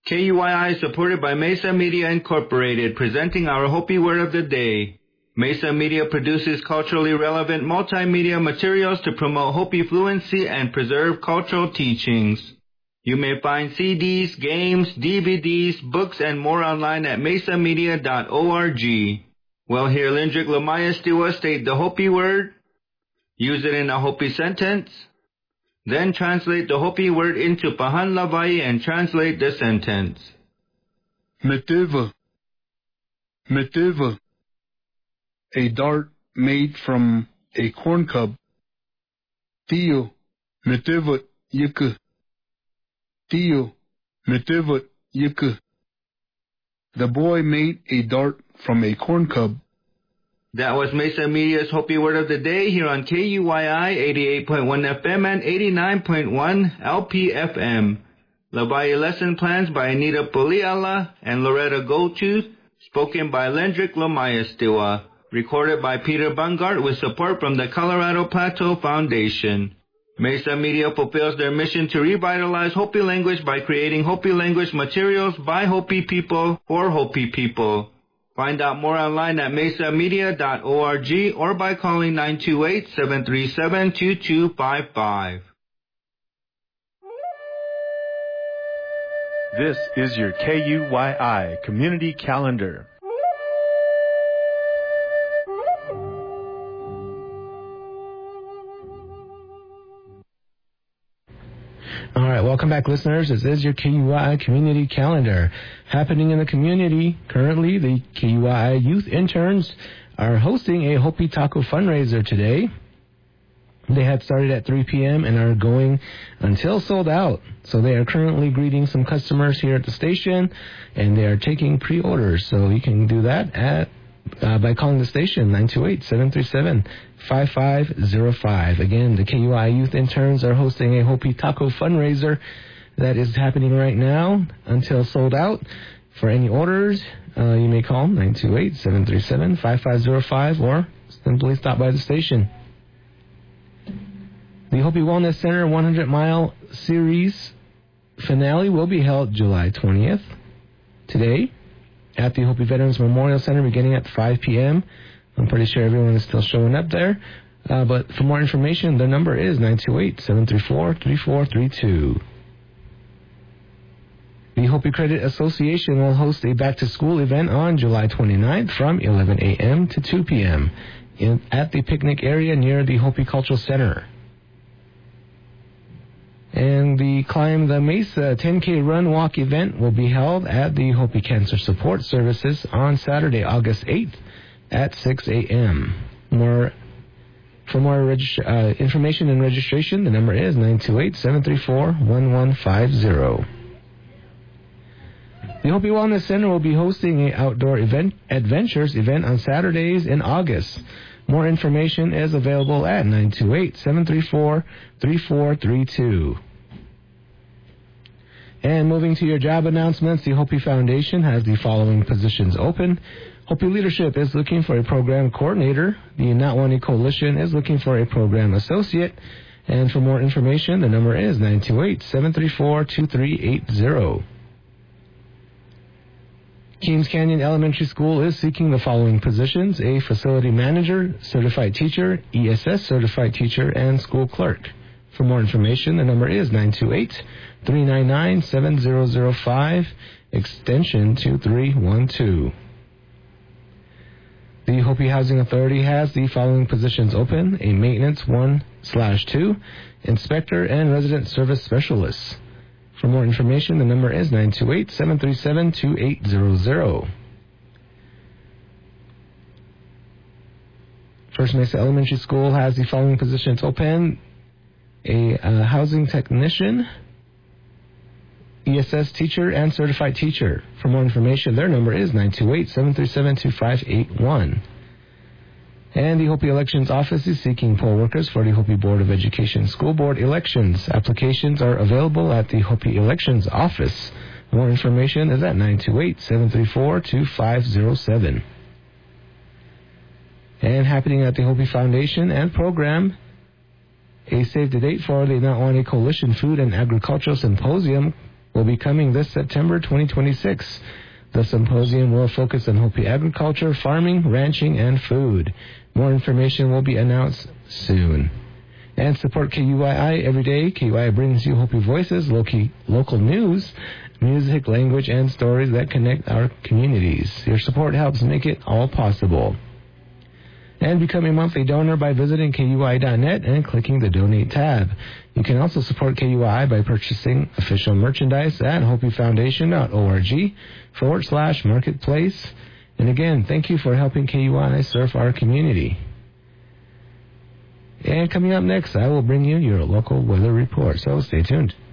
KUYI is supported by Mesa Media Incorporated, presenting our Hopi Word of the Day. Mesa Media produces culturally relevant multimedia materials to promote Hopi fluency and preserve cultural teachings. You may find CDs, games, DVDs, books, and more online at mesamedia.org. Well, here Lindrick Lamaya Stiwa state the Hopi word, use it in a Hopi sentence, then translate the Hopi word into Pahan Lavai and translate the sentence. Metiva. Metiva. A dart made from a corn cob. Tio. Metiva yika. Tio. Metiva yika. The boy made a dart from a corn cob. That was Mesa Media's Hopi Word of the Day here on KUYI 88.1 FM and 89.1 LPFM. Lavai lesson plans by Anita Poliala and Loretta Goldtooth, spoken by Lendrick Lamaya Stiwa, recorded by Peter Bungart with support from the Colorado Plateau Foundation. Mesa Media fulfills their mission to revitalize Hopi language by creating Hopi language materials by Hopi people for Hopi people. Find out more online at mesamedia.org or by calling 928-737-2255. This is your KUYI Community Calendar. All right, welcome back, listeners. This is your KUYI Community Calendar. Happening in the community, currently, the KUYI youth interns are hosting a Hopi Taco fundraiser today. They had started at 3 p.m. and are going until sold out. So they are currently greeting some customers here at the station, and they are taking pre-orders. So you can do that by calling the station, 928-737-5505. Again, the KUI youth interns are hosting a Hopi Taco fundraiser that is happening right now until sold out. For any orders, you may call 928-737-5505 or simply stop by the station. The Hopi Wellness Center 100-mile series finale will be held July 20th, today, at the Hopi Veterans Memorial Center beginning at 5 p.m. I'm pretty sure everyone is still showing up there. But for more information, the number is 928-734-3432. The Hopi Credit Association will host a back-to-school event on July 29th from 11 a.m. to 2 p.m. At the picnic area near the Hopi Cultural Center. And the Climb the Mesa 10K Run Walk event will be held at the Hopi Cancer Support Services on Saturday, August 8th at 6 a.m. For more information and registration, the number is 928-734-1150. The Hopi Wellness Center will be hosting an outdoor adventures event on Saturdays in August. More information is available at 928-734-3432. And moving to your job announcements, the Hopi Foundation has the following positions open. Hopi Leadership is looking for a program coordinator. The Natwani Coalition is looking for a program associate. And for more information, the number is 928-734-2380. Keams Canyon Elementary School is seeking the following positions: a facility manager, certified teacher, ESS certified teacher, and school clerk. For more information, the number is 928-399-7005, extension 2312. The Hopi Housing Authority has the following positions open: a maintenance 1/2, inspector, and resident service specialist. For more information, the number is 928-737-2800. First Mesa Elementary School has the following positions open: a housing technician, ESS teacher, and certified teacher. For more information, their number is 928-737-2581. And the Hopi Elections Office is seeking poll workers for the Hopi Board of Education School Board elections. Applications are available at the Hopi Elections Office. More information is at 928-734-2507. And happening at the Hopi Foundation and program, a save the date for the Natwani Coalition Food and Agricultural Symposium will be coming this September 2026. The symposium will focus on Hopi agriculture, farming, ranching, and food. More information will be announced soon. And support KUYI every day. KUYI brings you Hopi voices, local news, music, language, and stories that connect our communities. Your support helps make it all possible. And become a monthly donor by visiting KUYI.net and clicking the Donate tab. You can also support KUYI by purchasing official merchandise at HopiFoundation.org/marketplace. And again, thank you for helping KUYI serve our community. And coming up next, I will bring you your local weather report, so stay tuned.